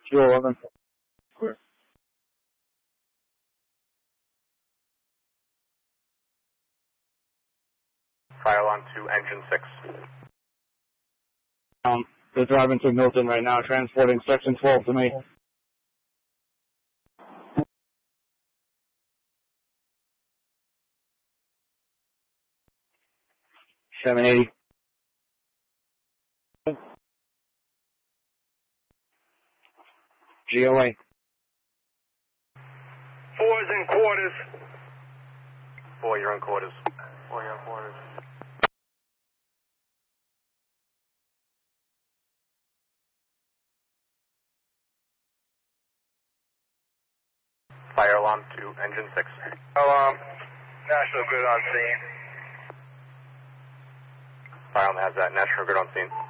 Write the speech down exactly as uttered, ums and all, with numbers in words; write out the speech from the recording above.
two eleven. Clear. Fire alarm to engine six. Um, they're driving to Milton right now, transporting section twelve to me. seven eighty. G O A. Fours and quarters. Four, you're in quarters. Four, you're in quarters. Fire alarm to engine six. Alarm. National Grid on scene. Fire alarm has that. National Grid on scene.